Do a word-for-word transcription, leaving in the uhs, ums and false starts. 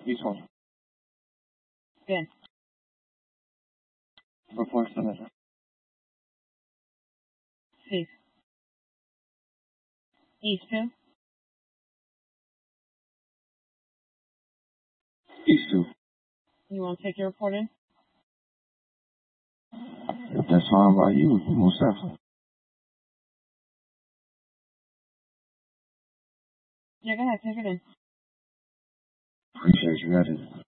Each one. Good. Before submission. Safe. East two. East two. You want to take your report in? If that's fine by you, most definitely. Yeah, go ahead. Take it in. Appreciate you. That is.